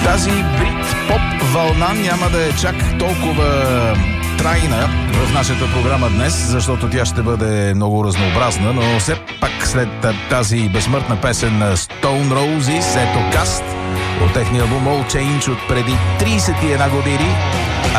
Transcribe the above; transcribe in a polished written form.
Тази брит-поп вълна няма да е чак толкова трайна в нашата програма днес, защото тя ще бъде много разнообразна, но все пак след тази безсмъртна песен на Stone Roses, ето Каст от техния албум All Change от преди 31 години,